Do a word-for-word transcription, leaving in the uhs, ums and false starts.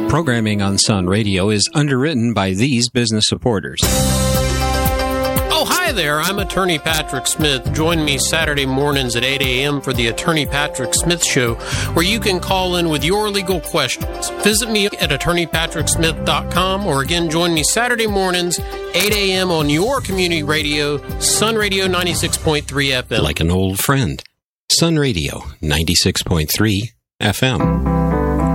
Programming on Sun Radio is underwritten by these business supporters. Oh, hi there. I'm Attorney Patrick Smith. Join me Saturday mornings at eight a.m. for the Attorney Patrick Smith Show, where you can call in with your legal questions. Visit me at attorney patrick smith dot com, or again, join me Saturday mornings, eight a.m. on your community radio, Sun Radio ninety-six point three F M. Like an old friend. Sun Radio ninety-six point three F M.